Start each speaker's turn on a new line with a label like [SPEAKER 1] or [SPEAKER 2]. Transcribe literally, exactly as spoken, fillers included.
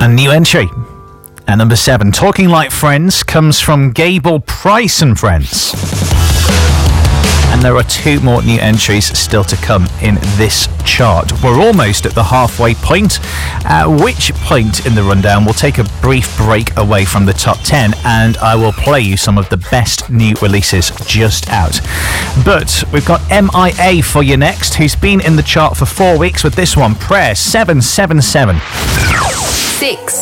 [SPEAKER 1] A new entry. At number seven, Talking Like Friends comes from Gable Price and Friends. And there are two more new entries still to come in this chart. We're almost at the halfway point, at which point in the rundown we'll take a brief break away from the top ten and I will play you some of the best new releases just out. But we've got M I A for you next, who's been in the chart for four weeks with this one, Prayer seven seven seven.
[SPEAKER 2] Six.